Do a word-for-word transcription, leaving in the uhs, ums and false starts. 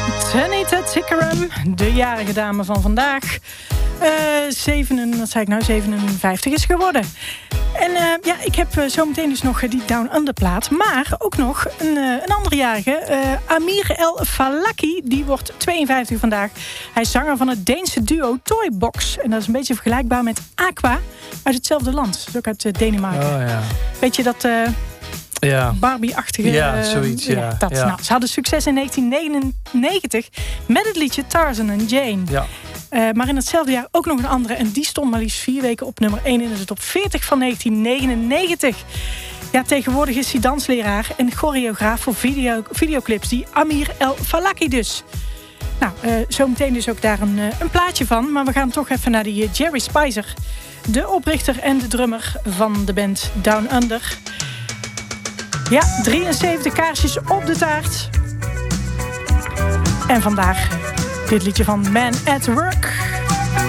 Tanita Tikaram, de jarige dame van vandaag. Uh, zeven, wat zei ik nou, zevenenvijftig is geworden. En uh, ja, ik heb uh, zometeen dus nog uh, die Down Under plaat. Maar ook nog een, uh, een andere jarige, uh, Amir El Falaki. Die wordt tweeënvijftig vandaag. Hij is zanger van het Deense duo Toybox. En dat is een beetje vergelijkbaar met Aqua uit hetzelfde land. Dus ook uit uh, Denemarken. Oh, ja. Weet je dat... Uh, Ja. Barbie-achtige... Ja, zoiets, ja. ja, dat, ja. Nou, ze hadden succes in negentien negenennegentig met het liedje Tarzan en Jane. Ja. Uh, maar in hetzelfde jaar ook nog een andere. En die stond maar liefst vier weken op nummer één in de top veertig van negentien negenennegentig. Ja, tegenwoordig is hij dansleraar en choreograaf voor video, videoclips. Die Amir El Falaki dus. Nou, uh, zometeen dus ook daar een, uh, een plaatje van. Maar we gaan toch even naar die uh, Jerry Spicer. De oprichter en de drummer van de band Down Under. Ja, drieënzeventig kaarsjes op de taart. En vandaag dit liedje van Man at Work.